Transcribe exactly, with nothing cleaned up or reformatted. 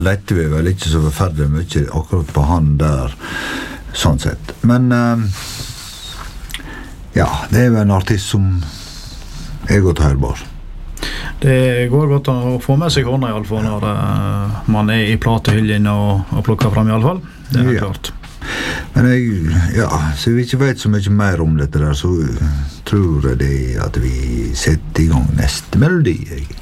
lette vi vel ikke så forferdelig mye akkurat på han der, sånn sett. Men uh, ja, det er jo en artist som er godt hørbar. Det går godt å få med seg hånda i alle fall når uh, man er i platehyllen og, og plukker frem i alle fall. Det er ja. Klart. Men jeg, ja, så vi ikke vet så mye mer om dette der, så tror jeg det at vi setter i gang neste melodi. Jeg.